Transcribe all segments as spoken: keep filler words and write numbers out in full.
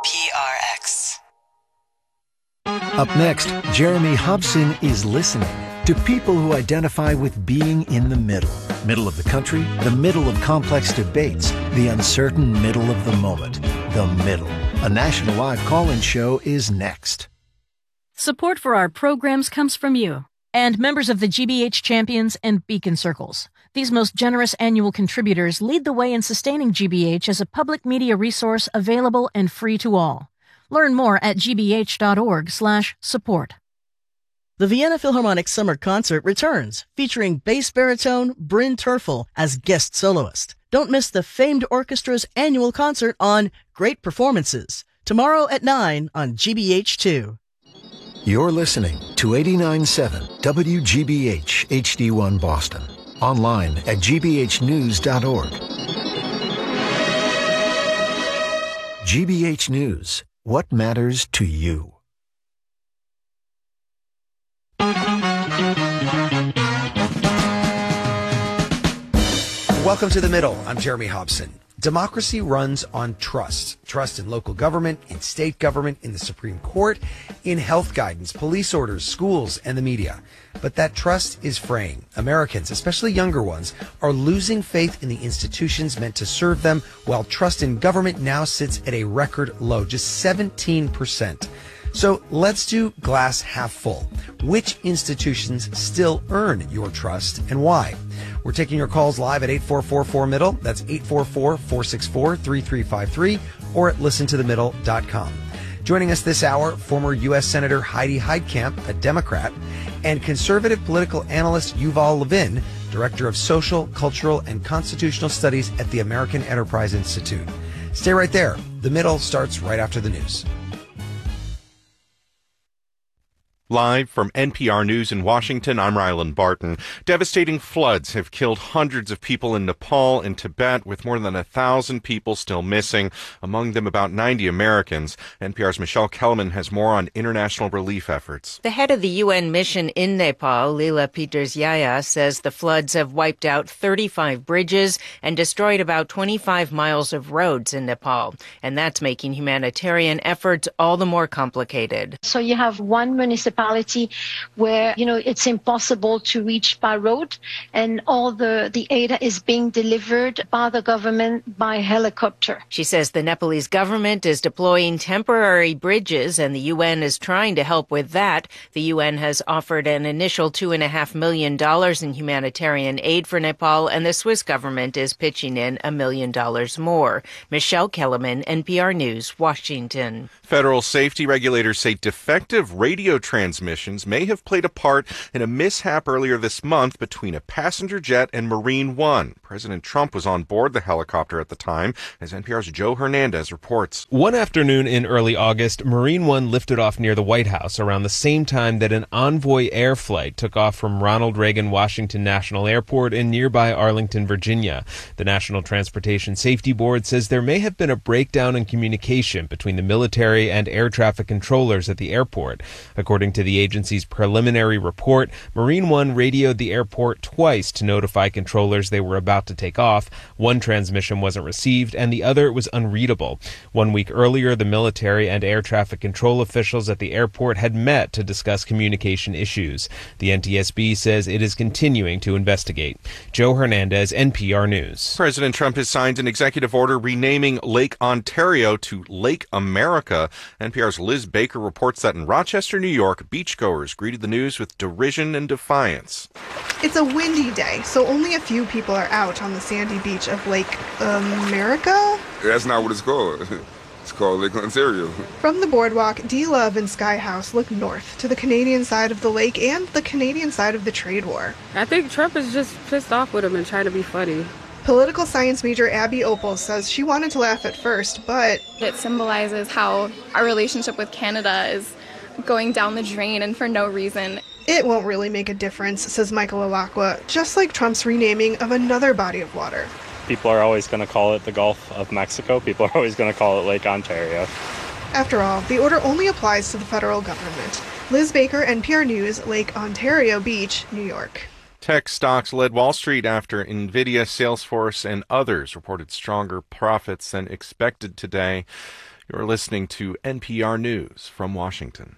P R X. Up next, Jeremy Hobson is listening to people who identify with being in the middle. Middle of the country, the middle of complex debates, the uncertain middle of the moment. The Middle. A national live call-in show is next. Support for our programs comes from you and members of the G B H Champions and Beacon Circles. These most generous annual contributors lead the way in sustaining G B H as a public media resource available and free to all. Learn more at gbh.org slash support. The Vienna Philharmonic Summer Concert returns, featuring bass baritone Bryn Terfel as guest soloist. Don't miss the famed orchestra's annual concert on Great Performances, tomorrow at nine on G B H two. You're listening to eighty-nine point seven W G B H H D one Boston. Online at g b h news dot org. G B H News. What matters to you? Welcome to The Middle. I'm Jeremy Hobson. Democracy runs on trust. Trust in local government, in state government, in the Supreme Court, in health guidance, police orders, schools, and the media. But that trust is fraying. Americans, especially younger ones, are losing faith in the institutions meant to serve them, while trust in government now sits at a record low, just seventeen percent. So let's do glass half full. Which institutions still earn your trust and why? We're taking your calls live at eight four four four middle. That's eight four four, four six four, three three five three or at listen to the middle dot com. Joining us this hour, former U S Senator Heidi Heitkamp, a Democrat, and conservative political analyst Yuval Levin, Director of Social, Cultural, and Constitutional Studies at the American Enterprise Institute. Stay right there. The Middle starts right after the news. Live from N P R News in Washington, I'm Ryland Barton. Devastating floods have killed hundreds of people in Nepal and Tibet, with more than a thousand people still missing, among them about ninety Americans. N P R's Michelle Kellerman has more on international relief efforts. The head of the U N mission in Nepal, Leela Peters-Yaya, says the floods have wiped out thirty-five bridges and destroyed about twenty-five miles of roads in Nepal. And that's making humanitarian efforts all the more complicated. So you have one municipality where, you know, it's impossible to reach by road, and all the, the aid is being delivered by the government by helicopter. She says the Nepalese government is deploying temporary bridges, and the U N is trying to help with that. The U N has offered an initial two and a half million dollars in humanitarian aid for Nepal, and the Swiss government is pitching in a million dollars more. Michelle Kellerman, N P R News, Washington. Federal safety regulators say defective radio transmissions may have played a part in a mishap earlier this month between a passenger jet and Marine One. President Trump was on board the helicopter at the time, as N P R's Joe Hernandez reports. One afternoon in early August, Marine One lifted off near the White House around the same time that an Envoy Air flight took off from Ronald Reagan Washington National Airport in nearby Arlington, Virginia. The National Transportation Safety Board says there may have been a breakdown in communication between the military and air traffic controllers at the airport. According to the agency's preliminary report, Marine One radioed the airport twice to notify controllers they were about to take off. One transmission wasn't received, and the other was unreadable. One week earlier, the military and air traffic control officials at the airport had met to discuss communication issues. The N T S B says it is continuing to investigate. Joe Hernandez, N P R News. President Trump has signed an executive order renaming Lake Ontario to Lake America. N P R's Liz Baker reports that in Rochester, New York, beachgoers greeted the news with derision and defiance. It's a windy day, so only a few people are out on the sandy beach of Lake America. That's not what it's called. It's called Lake Ontario. From the boardwalk, D-Love and Sky House look north to the Canadian side of the lake and the Canadian side of the trade war. I think Trump is just pissed off with him and trying to be funny. Political science major Abby Opal says she wanted to laugh at first, but it symbolizes how our relationship with Canada is going down the drain and for no reason. It won't really make a difference, says Michael Alacqua, just like Trump's renaming of another body of water. People are always going to call it the Gulf of Mexico. People are always going to call it Lake Ontario. After all, the order only applies to the federal government. Liz Baker, N P R News, Lake Ontario Beach, New York. Tech stocks led Wall Street after Nvidia, Salesforce, and others reported stronger profits than expected today. You're listening to N P R News from Washington.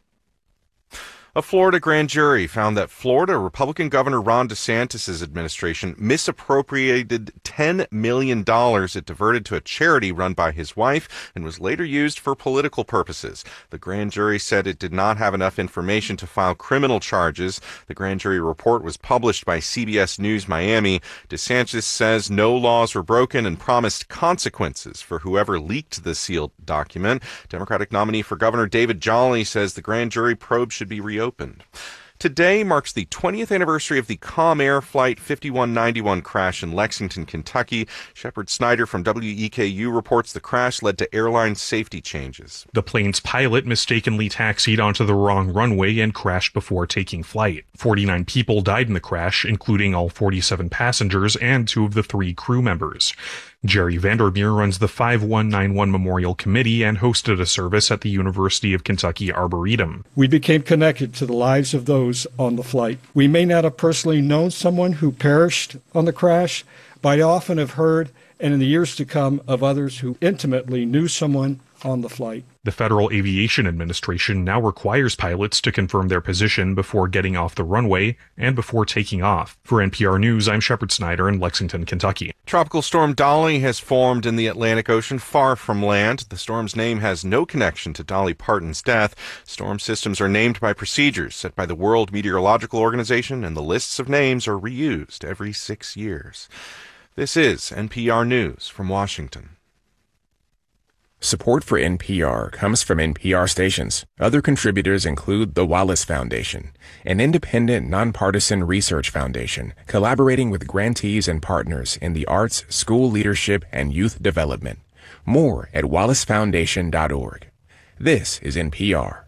A Florida grand jury found that Florida Republican Governor Ron DeSantis' administration misappropriated ten million dollars it diverted to a charity run by his wife and was later used for political purposes. The grand jury said it did not have enough information to file criminal charges. The grand jury report was published by C B S News Miami. DeSantis says no laws were broken and promised consequences for whoever leaked the sealed document. Democratic nominee for Governor David Jolly says the grand jury probe should be reopened. Opened. Today marks the twentieth anniversary of the Calm Air Flight fifty-one ninety-one crash in Lexington, Kentucky. Shepard Snyder from W E K U reports the crash led to airline safety changes. The plane's pilot mistakenly taxied onto the wrong runway and crashed before taking flight. forty-nine people died in the crash, including all forty-seven passengers and two of the three crew members. Jerry Vandermeer runs the five one nine one Memorial Committee and hosted a service at the University of Kentucky Arboretum. We became connected to the lives of those on the flight. We may not have personally known someone who perished on the crash, but I often have heard, and in the years to come, of others who intimately knew someone on the flight. The Federal Aviation Administration now requires pilots to confirm their position before getting off the runway and before taking off. For N P R News, I'm Shepard Snyder in Lexington, Kentucky. Tropical storm Dolly has formed in the Atlantic Ocean far from land. The storm's name has no connection to Dolly Parton's death. Storm systems are named by procedures set by the World Meteorological Organization, and the lists of names are reused every six years. This is N P R News from Washington. Support for N P R comes from N P R stations. Other contributors include the Wallace Foundation, an independent, nonpartisan research foundation collaborating with grantees and partners in the arts, school leadership, and youth development. More at wallace foundation dot org. This is N P R.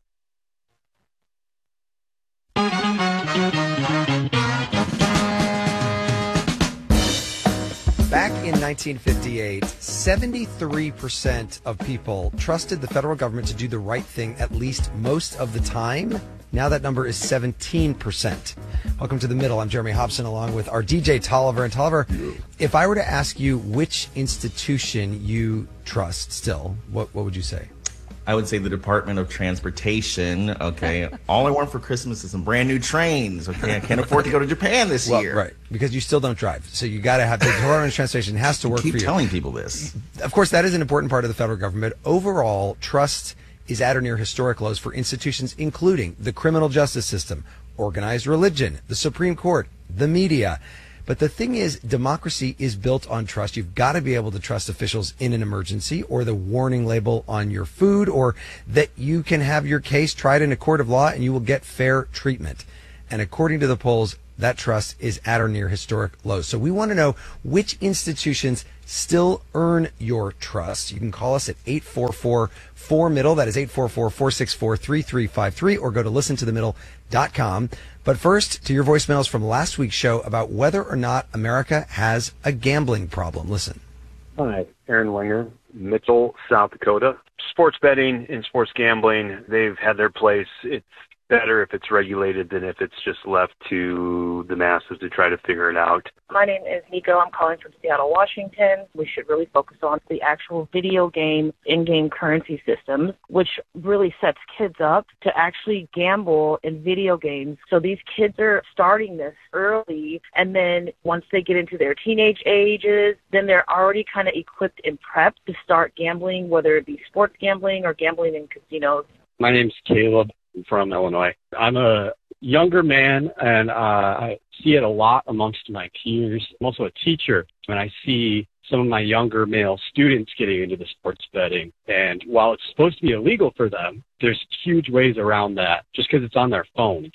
Back in nineteen fifty-eight, seventy-three percent of people trusted the federal government to do the right thing at least most of the time. Now that number is seventeen percent. Welcome to The Middle. I'm Jeremy Hobson along with our D J Tolliver. And Tolliver, if I were to ask you which institution you trust still, what, what would you say? I would say the Department of Transportation. Okay, all I want for Christmas is some brand new trains. Okay, I can't afford to go to Japan this well, year. Right, because you still don't drive, so you got to have the Department of Transportation has to work Keep for you. Keep telling people this. Of course, that is an important part of the federal government. Overall, trust is at or near historic lows for institutions including the criminal justice system, organized religion, the Supreme Court, the media. But the thing is, democracy is built on trust. You've got to be able to trust officials in an emergency, or the warning label on your food, or that you can have your case tried in a court of law and you will get fair treatment. And according to the polls, that trust is at or near historic lows. So we want to know which institutions still earn your trust. You can call us at eight four four, four middle. That is eight four four, four six four, three three five three, or go to listen to the middle dot com. But first, to your voicemails from last week's show about whether or not America has a gambling problem. Listen. Hi, Aaron Wenger, Mitchell, South Dakota. Sports betting and sports gambling, they've had their place. It's better if it's regulated than if it's just left to the masses to try to figure it out. My name is Nico. I'm calling from Seattle, Washington. We should really focus on the actual video game in-game currency systems, which really sets kids up to actually gamble in video games. So these kids are starting this early, and then once they get into their teenage ages, then they're already kind of equipped and prepped to start gambling, whether it be sports gambling or gambling in casinos. My name's Caleb. I'm from Illinois. I'm a younger man, and uh, I see it a lot amongst my peers. I'm also a teacher, and I see some of my younger male students getting into the sports betting. And while it's supposed to be illegal for them, there's huge ways around that just because it's on their phones.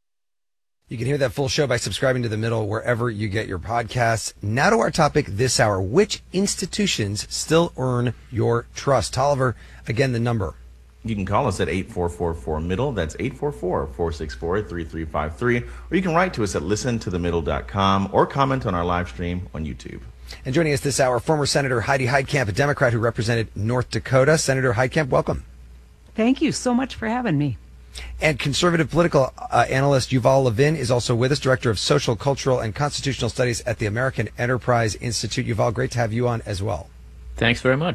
You can hear that full show by subscribing to The Middle wherever you get your podcasts. Now to our topic this hour. Which institutions still earn your trust? Tolliver, again, the number. You can call us at eight four four, four middle. That's eight four four, four six four, three three five three. Or you can write to us at listen to the middle dot com or comment on our live stream on YouTube. And joining us this hour, former Senator Heidi Heitkamp, a Democrat who represented North Dakota. Senator Heitkamp, welcome. Thank you so much for having me. And conservative political uh, analyst Yuval Levin is also with us, Director of Social, Cultural, and Constitutional Studies at the American Enterprise Institute. Yuval, great to have you on as well. Thanks very much.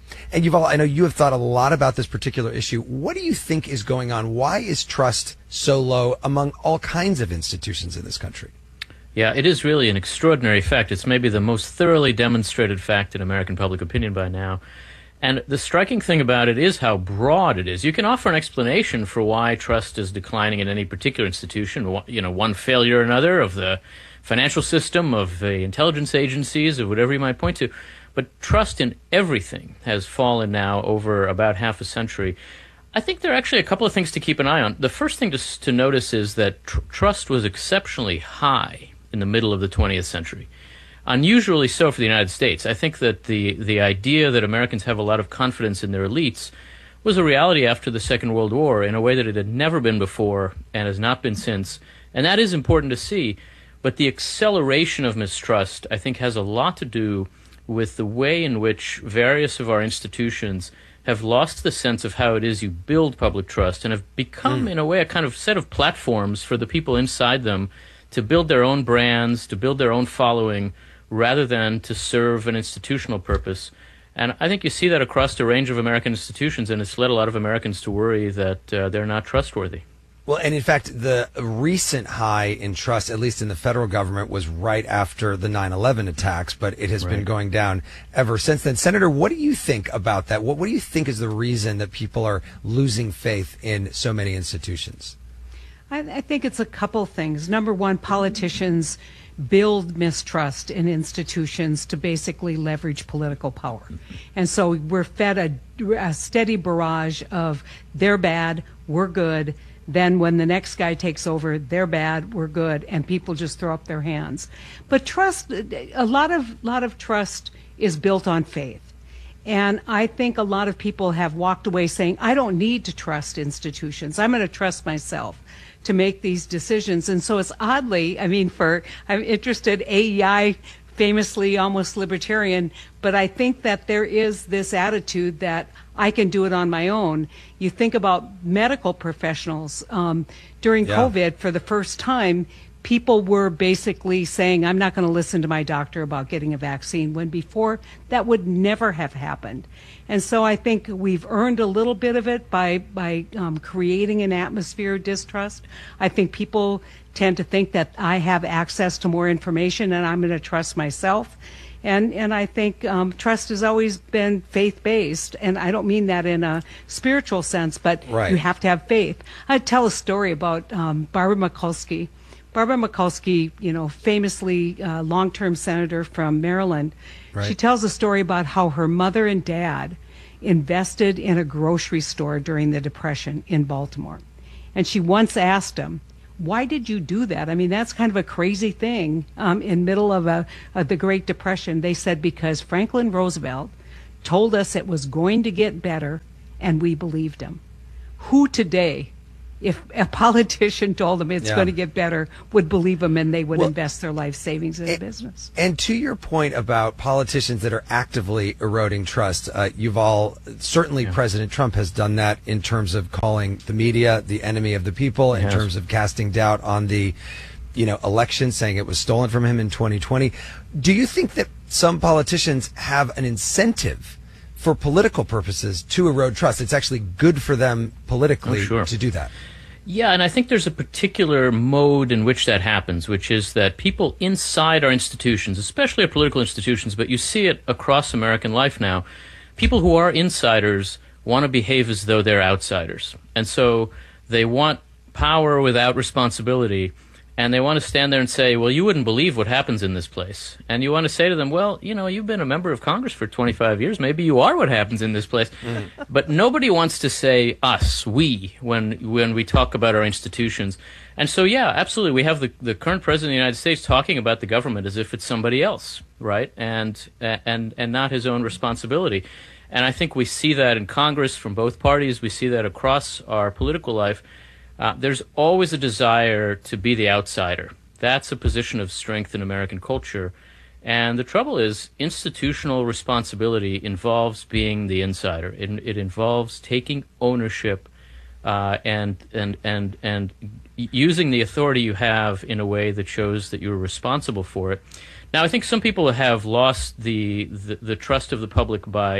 And you've all, I know you have thought a lot about this particular issue. What do you think is going on? Why is trust so low among all kinds of institutions in this country? Yeah, it is really an extraordinary fact. It's maybe the most thoroughly demonstrated fact in American public opinion by now. And the striking thing about it is how broad it is. You can offer an explanation for why trust is declining in any particular institution, you know, one failure or another of the financial system, of the intelligence agencies, or whatever you might point to. But trust in everything has fallen now over about half a century. I think there are actually a couple of things to keep an eye on. The first thing to, to notice is that tr- trust was exceptionally high in the middle of the twentieth century. Unusually so for the United States. I think that the, the idea that Americans have a lot of confidence in their elites was a reality after the Second World War in a way that it had never been before and has not been since. And that is important to see. But the acceleration of mistrust, I think, has a lot to do with the way in which various of our institutions have lost the sense of how it is you build public trust and have become, mm. in a way, a kind of set of platforms for the people inside them to build their own brands, to build their own following, rather than to serve an institutional purpose. And I think you see that across a range of American institutions, and it's led a lot of Americans to worry that uh, they're not trustworthy. Well, and in fact, the recent high in trust, at least in the federal government, was right after the nine eleven attacks, but it has right. been going down ever since then. Senator, what do you think about that? What, what do you think is the reason that people are losing faith in so many institutions? I, I think it's a couple things. Number one, politicians build mistrust in institutions to basically leverage political power. And so we're fed a, a steady barrage of they're bad, we're good. Then when the next guy takes over, they're bad, we're good, and people just throw up their hands. But trust, a lot of lot of trust is built on faith. And I think a lot of people have walked away saying, I don't need to trust institutions. I'm going to trust myself to make these decisions. And so it's oddly, I mean, for, I'm interested, A E I, famously almost libertarian, but I think that there is this attitude that I can do it on my own. You think about medical professionals. Um, during yeah. COVID, for the first time, people were basically saying, I'm not going to listen to my doctor about getting a vaccine, when before that would never have happened. And so I think we've earned a little bit of it by, by um, creating an atmosphere of distrust. I think people tend to think that I have access to more information and I'm going to trust myself. And and I think um, trust has always been faith-based, and I don't mean that in a spiritual sense, but right. you have to have faith. I'd tell a story about um, Barbara Mikulski. Barbara Mikulski, you know, famously uh, long-term senator from Maryland, right. she tells a story about how her mother and dad invested in a grocery store during the Depression in Baltimore. And she once asked him, why did you do that? I mean, that's kind of a crazy thing um, in middle of, a, of the Great Depression. They said because Franklin Roosevelt told us it was going to get better, and we believed him. Who today, if a politician told them it's yeah. going to get better, would believe them and they would well, invest their life savings in and, a business? And to your point about politicians that are actively eroding trust, uh, you've all, certainly yeah. President Trump has done that in terms of calling the media the enemy of the people, in yes. terms of casting doubt on the, you know, election, saying it was stolen from him in twenty twenty. Do you think that some politicians have an incentive for political purposes to erode trust? It's actually good for them politically oh, sure. to do that. Yeah, and I think there's a particular mode in which that happens, which is that people inside our institutions, especially our political institutions, but you see it across American life now, people who are insiders want to behave as though they're outsiders. And so they want power without responsibility, and they want to stand there and say, well, you wouldn't believe what happens in this place. And you want to say to them, well, you know, you've been a member of Congress for twenty-five years. Maybe you are what happens in this place. Mm. But nobody wants to say us, we, when when we talk about our institutions. And so, yeah, absolutely. We have the, the current president of the United States talking about the government as if it's somebody else, right? And and and not his own responsibility. And I think we see that in Congress from both parties. We see that across our political life. Uh, there's always a desire to be the outsider. That's a position of strength in American culture. And the trouble is, institutional responsibility involves being the insider. It, it involves taking ownership uh, and, and, and, and using the authority you have in a way that shows that you're responsible for it. Now, I think some people have lost the, the, the trust of the public by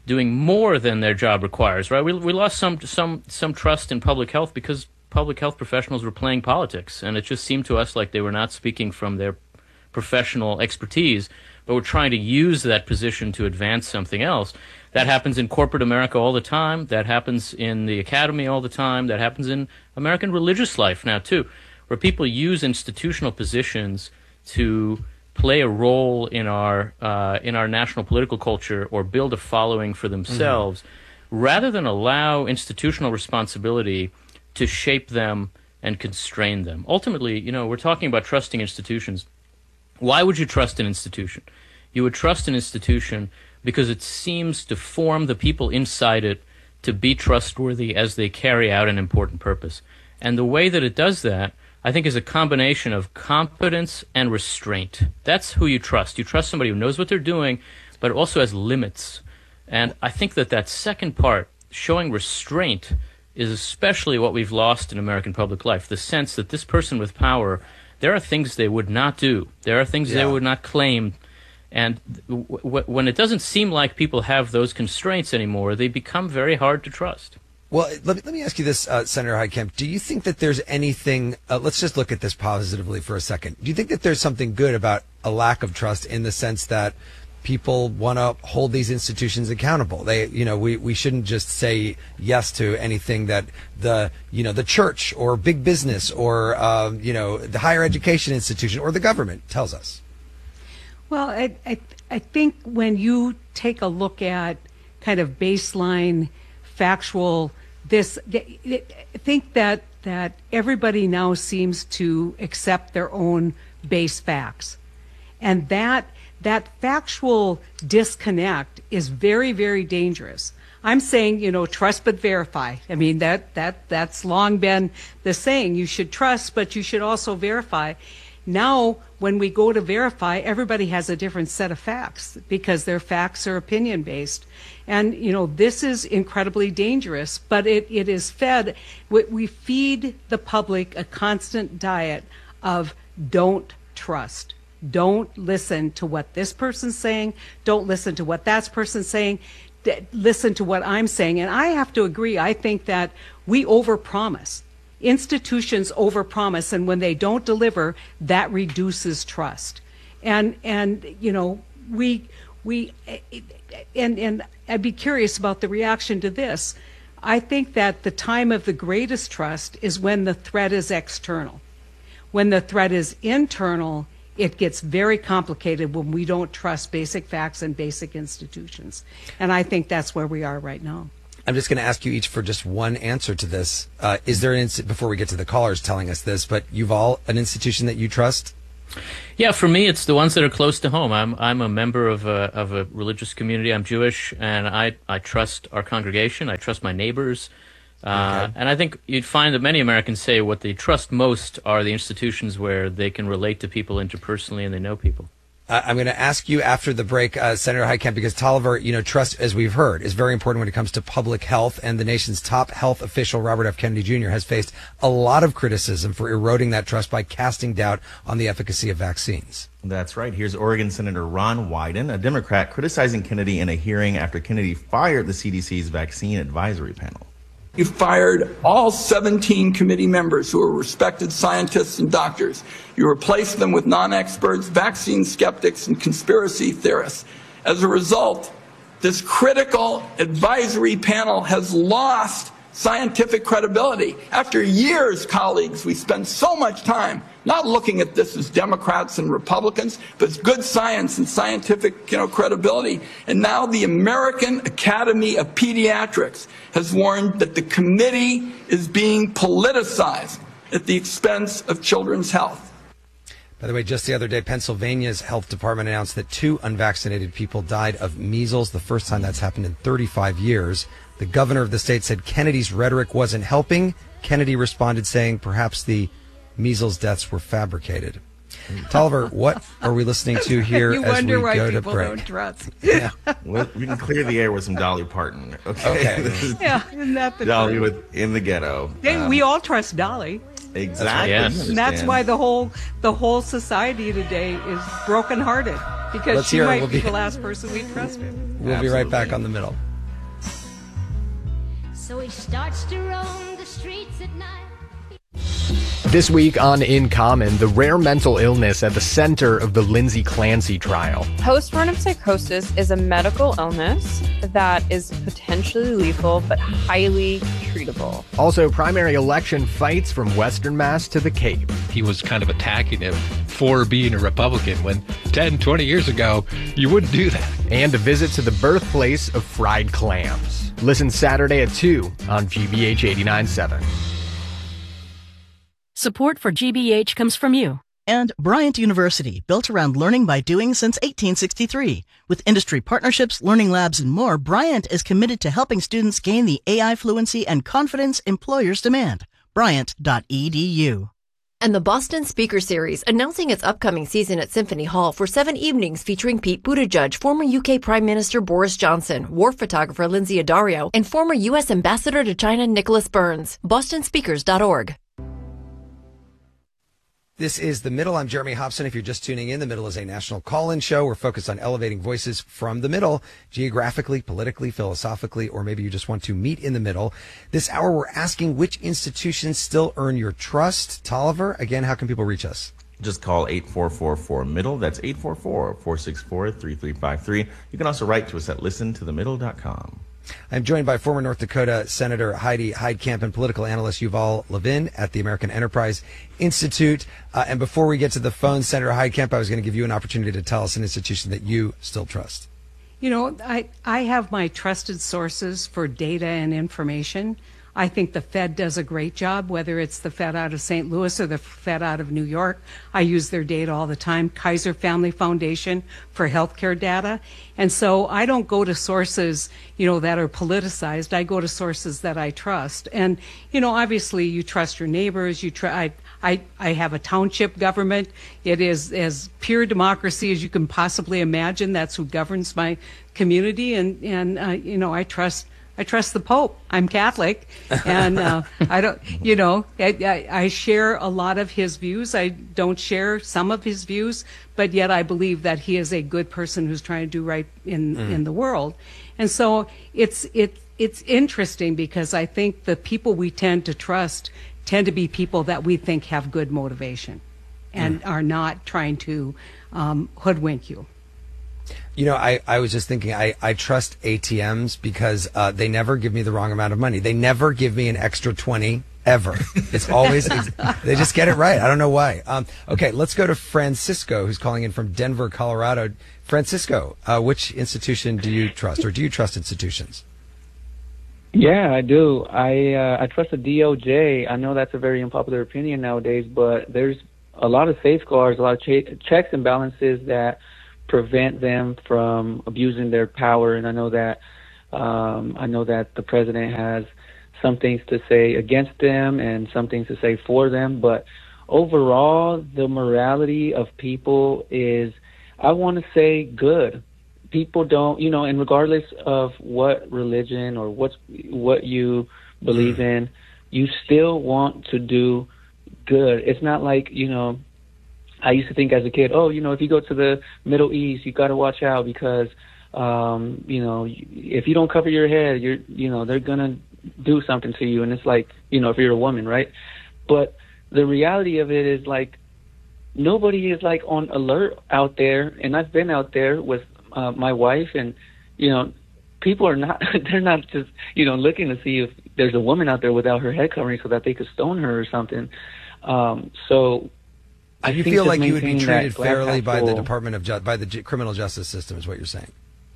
doing more than their job requires, right? We we lost some some some trust in public health because public health professionals were playing politics, and it just seemed to us like they were not speaking from their professional expertise, but were trying to use that position to advance something else. That happens in corporate America all the time. That happens in the academy all the time. That happens in American religious life now, too, where people use institutional positions to play a role in our uh, in our national political culture or build a following for themselves, mm-hmm. rather than allow institutional responsibility to shape them and constrain them. Ultimately, you know, we're talking about trusting institutions. Why would you trust an institution? You would trust an institution because it seems to form the people inside it to be trustworthy as they carry out an important purpose. And the way that it does that, I think, is a combination of competence and restraint. That's who you trust. You trust somebody who knows what they're doing, but also has limits. And I think that that second part, showing restraint, is especially what we've lost in American public life, the sense that this person with power, there are things they would not do. There are things yeah. they would not claim. And w- w- when it doesn't seem like people have those constraints anymore, they become very hard to trust. Well, let me, let me ask you this, uh, Senator Heitkamp. Do you think that there's anything, uh, let's just look at this positively for a second. Do you think that there's something good about a lack of trust in the sense that people want to hold these institutions accountable? They, you know, we, we shouldn't just say yes to anything that the, you know, the church or big business or, uh, you know, the higher education institution or the government tells us. Well, I, I, I think when you take a look at kind of baseline factual this, I think that that everybody now seems to accept their own base facts, and that that factual disconnect is very, very dangerous. I'm saying, you know, trust but verify. I mean, that that that's long been the saying. You should trust, but you should also verify. Now, when we go to verify, everybody has a different set of facts because their facts are opinion-based. And, you know, this is incredibly dangerous, but it, it is fed. We, we feed the public a constant diet of don't trust. Don't listen to what this person's saying. Don't listen to what that person's saying. D- listen to what I'm saying. And I have to agree. I think that we overpromise. Institutions overpromise, and when they don't deliver, that reduces trust. And and you know we we and and I'd be curious about the reaction to this. I think that the time of the greatest trust is when the threat is external. When the threat is internal, it gets very complicated when we don't trust basic facts and basic institutions. And I think that's where we are right now. I'm just going to ask you each for just one answer to this. Uh, is there an inst- before we get to the callers telling us this, but Yuval, an institution that you trust? Yeah, for me, it's the ones that are close to home. I'm I'm a member of a of a religious community. I'm Jewish, and I I trust our congregation. I trust my neighbors, uh, okay. and I think you'd find that many Americans say what they trust most are the institutions where they can relate to people interpersonally and they know people. Uh, I'm going to ask you after the break, uh, Senator Heitkamp, because Tolliver, you know, trust, as we've heard, is very important when it comes to public health. And the nation's top health official, Robert F. Kennedy Junior, has faced a lot of criticism for eroding that trust by casting doubt on the efficacy of vaccines. That's right. Here's Oregon Senator Ron Wyden, a Democrat, criticizing Kennedy in a hearing after Kennedy fired the C D C's vaccine advisory panel. You fired all seventeen committee members who are respected scientists and doctors. You replaced them with non-experts, vaccine skeptics, and conspiracy theorists. As a result, this critical advisory panel has lost scientific credibility. After years, colleagues, we spent so much time not looking at this as Democrats and Republicans, but as good science and scientific, you know, credibility. And now the American Academy of Pediatrics has warned that the committee is being politicized at the expense of children's health. By the way, just the other day, Pennsylvania's health department announced that two unvaccinated people died of measles, the first time that's happened in thirty-five years. The governor of the state said Kennedy's rhetoric wasn't helping. Kennedy responded saying perhaps the measles deaths were fabricated. Tolliver, what are we listening to here you as we why go to people break? Don't trust. Yeah. Well, we can clear the air with some Dolly Parton. Okay. Okay. Yeah, isn't that the Dolly truth? with In the Ghetto. They, Um, we all trust Dolly. Exactly. Yes. And that's why the whole the whole society today is brokenhearted because Let's she hear it. might We'll be be- the last person we trusted. We'll be right back on The Middle. So he starts to roam the streets at night. This week on In Common, the rare mental illness at the center of the Lindsay Clancy trial. Postpartum psychosis is a medical illness that is potentially lethal but highly treatable. Also, primary election fights from Western Mass to the Cape. He was kind of attacking him for being a Republican when ten, twenty years ago, you wouldn't do that. And a visit to the birthplace of fried clams. Listen Saturday at two on G B H eighty-nine point seven. Support for G B H comes from you. And Bryant University, built around learning by doing since eighteen sixty-three. With industry partnerships, learning labs, and more, Bryant is committed to helping students gain the A I fluency and confidence employers demand. Bryant dot E D U. And the Boston Speaker Series, announcing its upcoming season at Symphony Hall for seven evenings featuring Pete Buttigieg, former U K Prime Minister Boris Johnson, war photographer Lindsay Addario, and former U S Ambassador to China Nicholas Burns. boston speakers dot org. This is The Middle. I'm Jeremy Hobson. If you're just tuning in, The Middle is a national call-in show. We're focused on elevating voices from the middle, geographically, politically, philosophically, or maybe you just want to meet in the middle. This hour, we're asking which institutions still earn your trust. Tolliver, again, how can people reach us? Just call eight four four four middle. That's eight four four, four six four, three three five three. You can also write to us at listen to the middle dot com. I'm joined by former North Dakota Senator Heidi Heitkamp and political analyst Yuval Levin at the American Enterprise Institute. Uh, and before we get to the phone, Senator Heitkamp, I was going to give you an opportunity to tell us an institution that you still trust. You know, I, I have my trusted sources for data and information. I think the Fed does a great job, whether it's the Fed out of Saint Louis or the Fed out of New York. I use their data all the time. Kaiser Family Foundation for healthcare data. And so I don't go to sources, you know, that are politicized. I go to sources that I trust. And, you know, obviously you trust your neighbors. You try, I, I, I have a township government. It is as pure democracy as you can possibly imagine. That's who governs my community. And, and uh, you know, I trust I trust the Pope. I'm Catholic, and uh, I don't, you know, I, I, I share a lot of his views. I don't share some of his views, but yet I believe that he is a good person who's trying to do right in, mm. in the world. And so it's it it's interesting because I think the people we tend to trust tend to be people that we think have good motivation and mm. are not trying to um, hoodwink you. You know, I, I was just thinking, I, I trust A T Ms because uh, they never give me the wrong amount of money. They never give me an extra twenty, ever. It's always, it's, they just get it right. I don't know why. Um, okay, let's go to Francisco, who's calling in from Denver, Colorado. Francisco, uh, which institution do you trust, or do you trust institutions? Yeah, I do. I uh, I trust the D O J. I know that's a very unpopular opinion nowadays, but there's a lot of safeguards, a lot of ch- checks and balances that prevent them from abusing their power. And I know that um, I know that the president has some things to say against them and some things to say for them. But overall, the morality of people is, I want to say, good. People don't, you know, and regardless of what religion or what's, what you believe in, you still want to do good. It's not like, you know, I used to think as a kid, oh, you know, if you go to the Middle East, you got to watch out because, um, you know, if you don't cover your head, you're, you know, they're going to do something to you. And it's like, you know, if you're a woman, right? But the reality of it is like, nobody is like on alert out there. And I've been out there with uh, my wife and, you know, people are not, they're not just, you know, looking to see if there's a woman out there without her head covering so that they could stone her or something. Um, so, I you feel like you would be treated fairly by the Department of Ju- by the G- criminal justice system, is what you're saying?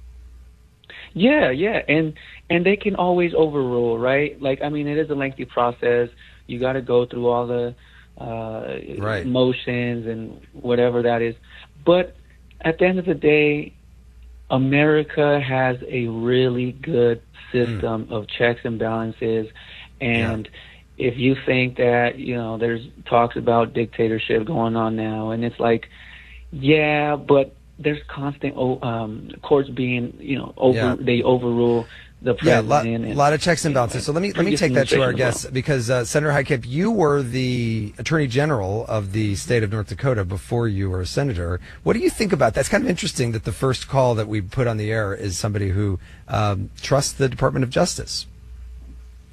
Yeah, yeah, and and they can always overrule, right? Like, I mean, it is a lengthy process. You got to go through all the uh, right. motions and whatever that is. But at the end of the day, America has a really good system mm. of checks and balances, and. Yeah. If you think that, you know, there's talks about dictatorship going on now, and it's like, yeah, but there's constant um, courts being, you know, over yeah. they overrule the president. Yeah, a lot, and, lot of checks and balances. So let me let me take that to our guests well. because uh, Senator Heitkamp, you were the Attorney General of the state of North Dakota before you were a senator. What do you think about that? It's kind of interesting that the first call that we put on the air is somebody who um, trusts the Department of Justice.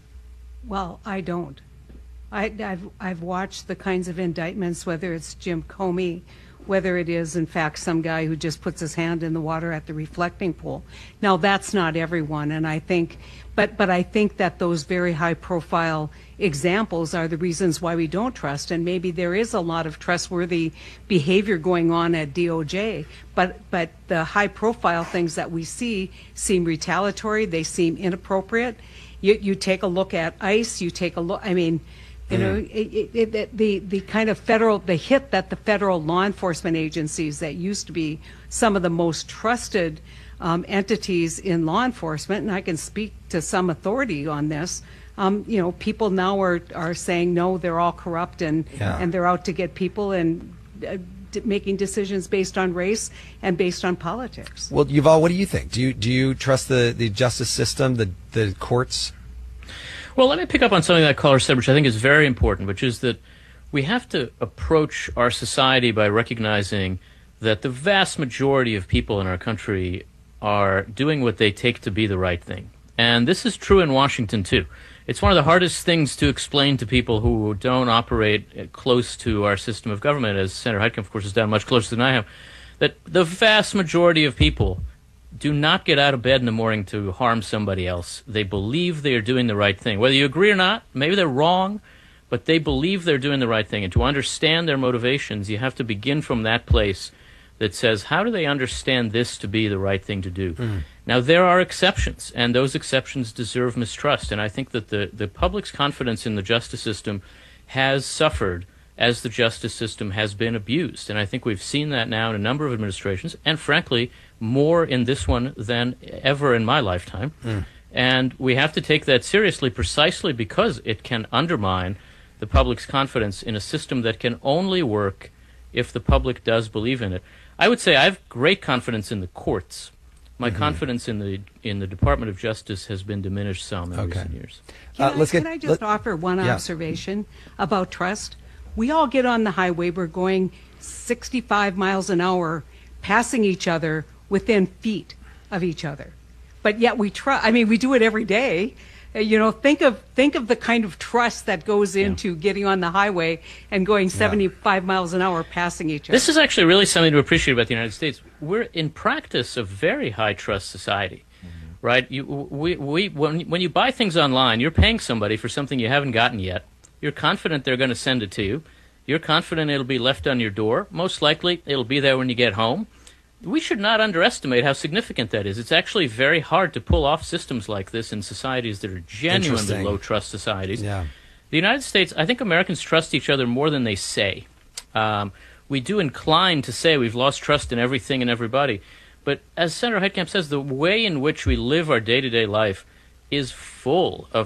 Well, I don't. I, I've, I've watched the kinds of indictments, whether it's Jim Comey, whether it is, in fact, some guy who just puts his hand in the water at the reflecting pool. Now, that's not everyone, and I think, but, but I think that those very high-profile examples are the reasons why we don't trust, and maybe there is a lot of trustworthy behavior going on at D O J, but, but the high-profile things that we see seem retaliatory, they seem inappropriate. You, you take a look at ICE, you take a look, I mean, You know, it, it, it, the the kind of federal, the hit that the federal law enforcement agencies that used to be some of the most trusted um, entities in law enforcement, and I can speak to some authority on this, um, you know, people now are, are saying, no, they're all corrupt and, Yeah. and they're out to get people and uh, d- making decisions based on race and based on politics. Well, Yuval, what do you think? Do you do you trust the, the justice system, the the courts? Well, let me pick up on something that caller said, which I think is very important, which is that we have to approach our society by recognizing that the vast majority of people in our country are doing what they take to be the right thing. And this is true in Washington, too. It's one of the hardest things to explain to people who don't operate close to our system of government, as Senator Heitkamp, of course, has done much closer than I have, that the vast majority of people do not get out of bed in the morning to harm somebody else. They believe they are doing the right thing. Whether you agree or not, maybe they're wrong, but they believe they're doing the right thing. And to understand their motivations, you have to begin from that place that says, how do they understand this to be the right thing to do? Mm. Now, there are exceptions, and those exceptions deserve mistrust. And I think that the, the public's confidence in the justice system has suffered as the justice system has been abused. And I think we've seen that now in a number of administrations, and frankly, more in this one than ever in my lifetime. Mm. And we have to take that seriously precisely because it can undermine the public's confidence in a system that can only work if the public does believe in it. I would say I have great confidence in the courts. My mm-hmm. confidence in the in the Department of Justice has been diminished some in okay. recent years. Can, uh, I, let's can get, I just let, offer one yeah. observation about trust? We all get on the highway, we're going sixty-five miles an hour, passing each other within feet of each other. But yet we try, I mean, we do it every day. Uh, you know, think of think of the kind of trust that goes into yeah. getting on the highway and going seventy-five yeah. miles an hour passing each other. This is actually really something to appreciate about the United States. We're in practice a very high trust society, mm-hmm. right? You, we, we, when, when you buy things online, you're paying somebody for something you haven't gotten yet. You're confident they're going to send it to you. You're confident it'll be left on your door. Most likely, it'll be there when you get home. We should not underestimate how significant that is. It's actually very hard to pull off systems like this in societies that are genuinely low-trust societies. Yeah. The United States, I think Americans trust each other more than they say. Um, we do incline to say we've lost trust in everything and everybody. But as Senator Heitkamp says, the way in which we live our day-to-day life is full of